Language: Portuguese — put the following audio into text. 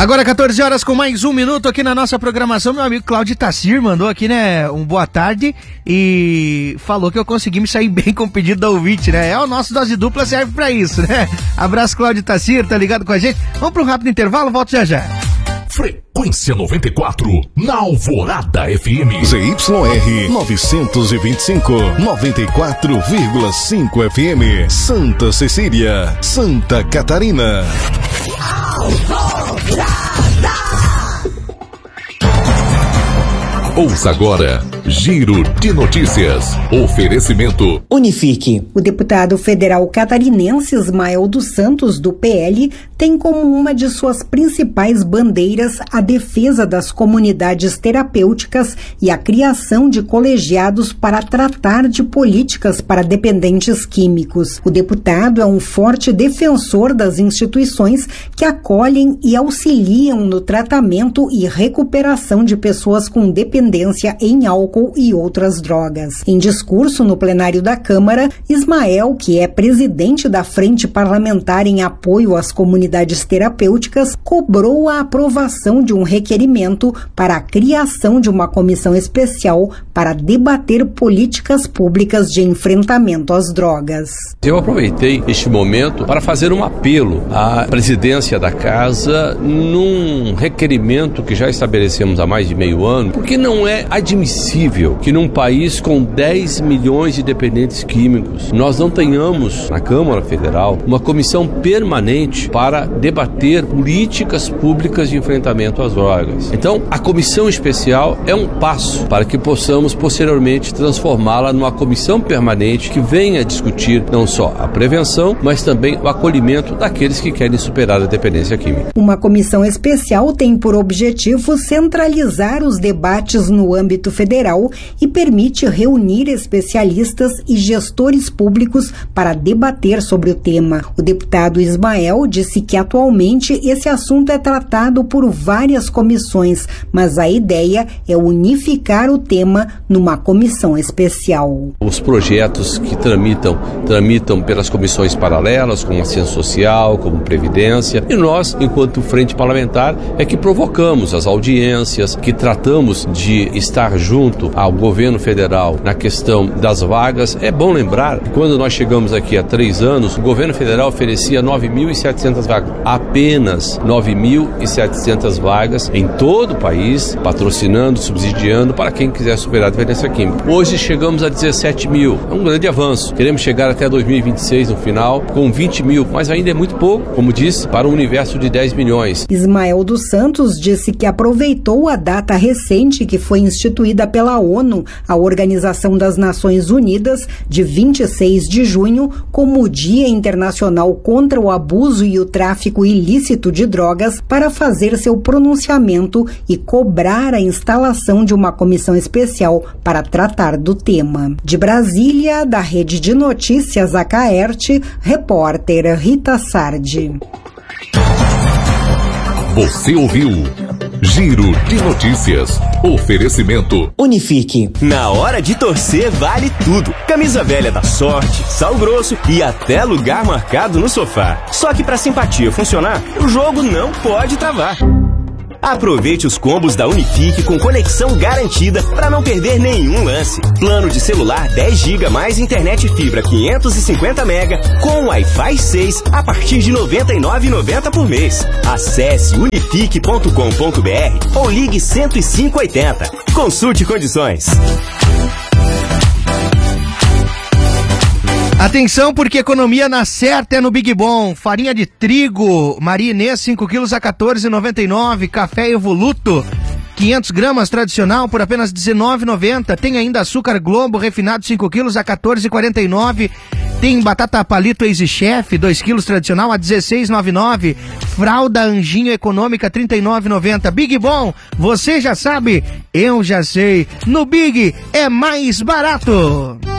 Agora 14 horas com mais um minuto aqui na nossa programação. Meu amigo Cláudio Tassir mandou aqui, né, um boa tarde e falou que eu consegui me sair bem com o pedido da ouvinte, né? É o nosso Dose Dupla, serve pra isso, né? Abraço, Cláudio Tassir, tá ligado com a gente? Vamos pra um rápido intervalo, volto já já. Frequência 94, na Alvorada FM. ZYR 925, 94,5 FM. Santa Cecília, Santa Catarina. Ouça agora, Giro de Notícias. Oferecimento Unifique. O deputado federal catarinense Ismael dos Santos, do PL, tem como uma de suas principais bandeiras a defesa das comunidades terapêuticas e a criação de colegiados para tratar de políticas para dependentes químicos. O deputado é um forte defensor das instituições que acolhem e auxiliam no tratamento e recuperação de pessoas com dependência em álcool e outras drogas. Em discurso no plenário da Câmara, Ismael, que é presidente da Frente Parlamentar em Apoio às Comunidades Terapêuticas, cobrou a aprovação de um requerimento para a criação de uma comissão especial para debater políticas públicas de enfrentamento às drogas. Eu aproveitei este momento para fazer um apelo à presidência da Casa num requerimento que já estabelecemos há mais de meio ano, porque não é admissível que num país com 10 milhões de dependentes químicos nós não tenhamos na Câmara Federal uma comissão permanente para debater políticas públicas de enfrentamento às drogas. Então, a comissão especial é um passo para que possamos posteriormente transformá-la numa comissão permanente que venha discutir não só a prevenção, mas também o acolhimento daqueles que querem superar a dependência química. Uma comissão especial tem por objetivo centralizar os debates no âmbito federal e permite reunir especialistas e gestores públicos para debater sobre o tema. O deputado Ismael disse que atualmente esse assunto é tratado por várias comissões, mas a ideia é unificar o tema numa comissão especial. Os projetos que tramitam pelas comissões paralelas, como Ciência Social, como Previdência, e nós, enquanto Frente Parlamentar, é que provocamos as audiências, que tratamos de estar junto ao governo federal na questão das vagas. É bom lembrar que quando nós chegamos aqui há 3 anos, o governo federal oferecia 9.700 vagas, apenas 9.700 vagas em todo o país, patrocinando, subsidiando para quem quiser superar a dependência química. Hoje chegamos a 17 mil, é um grande avanço. Queremos chegar até 2026 no final com 20 mil, mas ainda é muito pouco, como disse, para um universo de 10 milhões. Ismael dos Santos disse que aproveitou a data recente que foi instituída pela ONU, a Organização das Nações Unidas, de 26 de junho, como o Dia Internacional contra o Abuso e o Tráfico Ilícito de Drogas, para fazer seu pronunciamento e cobrar a instalação de uma comissão especial para tratar do tema. De Brasília, da Rede de Notícias Acaerte, repórter Rita Sardi. Você ouviu Giro de Notícias. Oferecimento Unifique. Na hora de torcer vale tudo. Camisa velha da Sorte, sal grosso e até lugar marcado no sofá. Só que pra simpatia funcionar, o jogo não pode travar. Aproveite os combos da Unifique com conexão garantida para não perder nenhum lance. Plano de celular 10 GB mais internet fibra 550 MB com Wi-Fi 6 a partir de R$ 99,90 por mês. Acesse unifique.com.br ou ligue 10580. Consulte condições. Atenção, porque economia na certa é no Big Bom. Farinha de trigo, Maria Inês, 5 quilos a R$14,99. Café Evoluto, 500 gramas tradicional por apenas R$19,90. Tem ainda açúcar Globo refinado, 5 quilos a R$14,49. Tem batata palito Easy Chef, 2 quilos tradicional a R$16,99. Fralda Anjinho econômica, R$39,90. Big Bom, você já sabe, eu já sei. No Big é mais barato.